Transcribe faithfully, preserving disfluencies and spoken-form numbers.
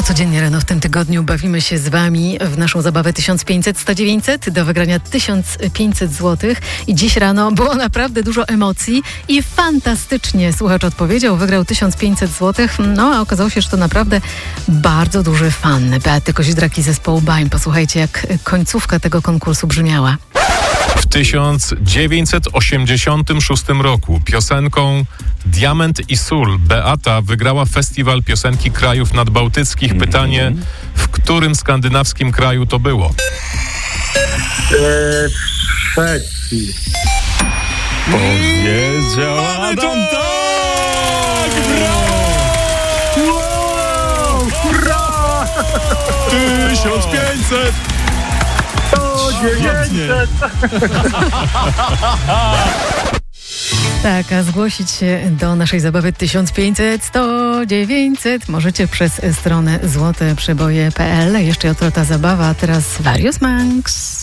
Codziennie rano w tym tygodniu bawimy się z Wami w naszą zabawę tysiąc pięćset sto dziewięćset do wygrania tysiąc pięćset złotych. I dziś rano było naprawdę dużo emocji i fantastycznie słuchacz odpowiedział, wygrał tysiąc pięćset złotych. No a okazało się, że to naprawdę bardzo duży fan Beaty Koźdraki zespołu Baim. Posłuchajcie, jak końcówka tego konkursu brzmiała. W tysiąc dziewięćset osiemdziesiątym szóstym roku piosenką Diament i sól Beata wygrała festiwal piosenki krajów nadbałtyckich. Mm-hmm. Pytanie, w którym skandynawskim kraju to było? Eee, w Szwecji. Powiedział Adam, tak! Brawo! Wow! Hurra! tysiąc pięćset! sto dziewięćset! Tak, a zgłosić się do naszej zabawy tysiąc pięćset sto dziewięćset możecie przez stronę złote przeboje kropka p l. Jeszcze jutro ta zabawa, a teraz Various Monks.